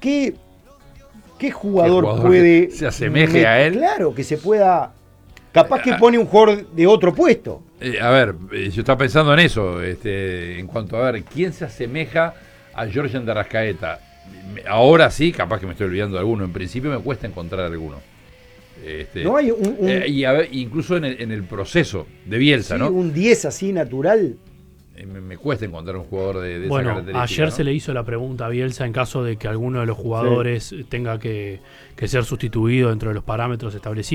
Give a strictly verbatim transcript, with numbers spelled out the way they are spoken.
¿qué, qué, jugador ¿Qué jugador puede... se asemeje me, a él? Claro, que se pueda... Capaz que pone un jugador de otro puesto. Eh, a ver, eh, yo estaba pensando en eso, este, en cuanto a ver, ¿quién se asemeja a Georgian de Arrascaeta? Ahora sí, capaz que me estoy olvidando de alguno. En principio me cuesta encontrar alguno. Este, no hay un, un eh, y a ver, incluso en el, en el proceso de Bielsa, sí, ¿no? Un diez así natural. Eh, me, me cuesta encontrar un jugador de, de bueno, esa característica. ayer ¿no? se le hizo la pregunta a Bielsa en caso de que alguno de los jugadores sí. tenga que, que ser sustituido dentro de los parámetros establecidos.